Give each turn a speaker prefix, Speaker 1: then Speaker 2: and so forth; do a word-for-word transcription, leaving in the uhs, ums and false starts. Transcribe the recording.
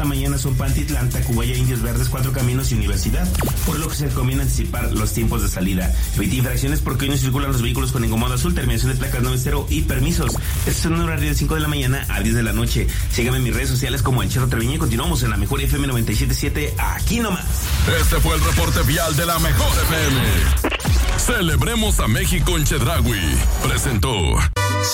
Speaker 1: esta mañana son Pantitlán, Tacubaya, Indios Verdes, Cuatro Caminos y Universidad, por lo que se recomienda anticipar los tiempos de salida. Evite infracciones porque hoy no circulan los vehículos con incomodo azul, terminación de placas noventa y permisos. Este es un horario de cinco de la mañana a diez de la noche. Síganme en mis redes sociales como El Chero Treviño y continuamos en la Mejor F M noventa y siete punto siete, aquí nomás.
Speaker 2: Este fue el reporte vial de la Mejor F M. Celebremos a México en Chedraui. Presentó